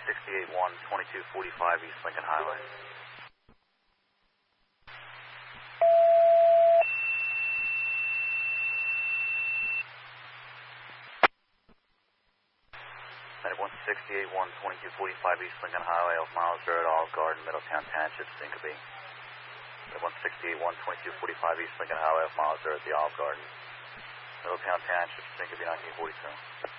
168-1, 2245 East Lincoln Highway. At 168-1, 2245 East Lincoln Highway, Elf Miles Road, Olive Garden, Middletown Township, Syncopy. At 168-1, 2245 East Lincoln Highway, Elf Miles Road, the Olive Garden, Middletown Township, Syncopy, 1942.